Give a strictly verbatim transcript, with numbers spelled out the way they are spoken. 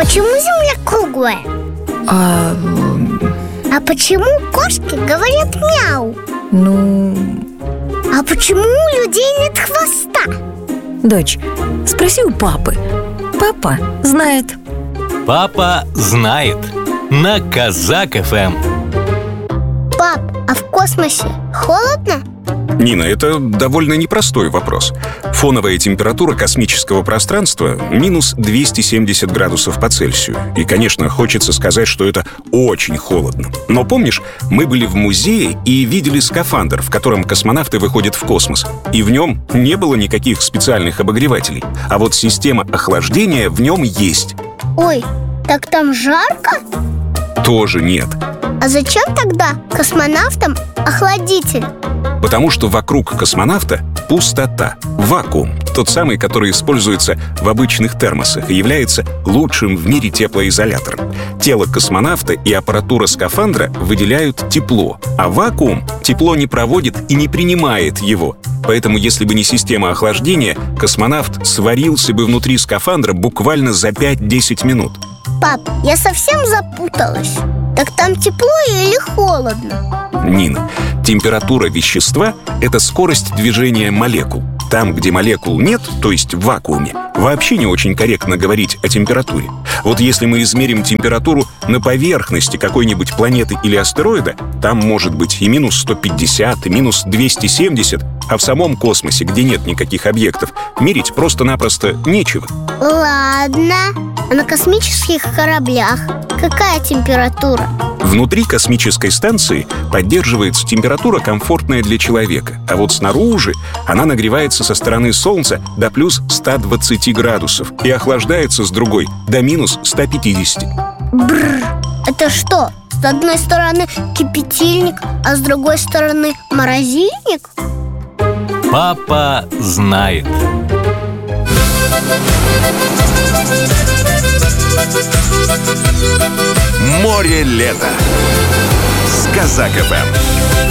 почему Земля круглая? А... А почему кошки говорят мяу? Ну... А почему у людей нет хвоста? Дочь, спроси у папы. Папа знает. Папа знает. На Казак эф эм. Пап, а в космосе холодно? Нина, это довольно непростой вопрос. Фоновая температура космического пространства минус двести семьдесят градусов по Цельсию. И, конечно, хочется сказать, что это очень холодно. Но помнишь, мы были в музее и видели скафандр, в котором космонавты выходят в космос. И в нем не было никаких специальных обогревателей. А вот система охлаждения в нем есть. Ой, так там жарко? Тоже нет. А зачем тогда космонавтам охладитель? Потому что вокруг космонавта пустота, вакуум. Тот самый, который используется в обычных термосах и является лучшим в мире теплоизолятором. Тело космонавта и аппаратура скафандра выделяют тепло, а вакуум тепло не проводит и не принимает его. Поэтому, если бы не система охлаждения, космонавт сварился бы внутри скафандра буквально за пять-десять минут. Пап, я совсем запуталась. Так там тепло или холодно? Нина, температура вещества — это скорость движения молекул. Там, где молекул нет, то есть в вакууме, вообще не очень корректно говорить о температуре. Вот если мы измерим температуру на поверхности какой-нибудь планеты или астероида, там может быть и минус сто пятьдесят, и минус двести семьдесят, а в самом космосе, где нет никаких объектов, мерить просто-напросто нечего. Ладно. А на космических кораблях какая температура? Внутри космической станции поддерживается температура, комфортная для человека. А вот снаружи она нагревается со стороны Солнца до плюс ста двадцати градусов и охлаждается с другой до минус ста пятидесяти. Бррр, это что, с одной стороны кипятильник, а с другой стороны морозильник? Папа знает. Море лета с Казак эф эм.